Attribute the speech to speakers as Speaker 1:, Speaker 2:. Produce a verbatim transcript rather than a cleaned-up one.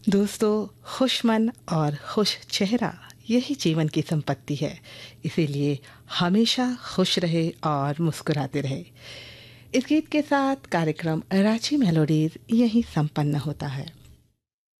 Speaker 1: दोस्तों, खुश मन और खुश चेहरा यही जीवन की संपत्ति है। इसीलिए हमेशा खुश रहे और मुस्कुराते रहे। इस गीत के साथ कार्यक्रम रांची मेलोडीज यहीं संपन्न होता है।